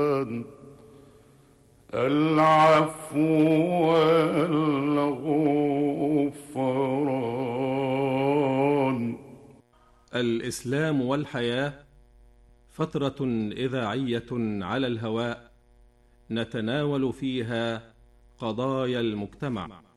العفو والغفران. الإسلام والحياة فترة إذاعية على الهواء نتناول فيها قضايا المجتمع.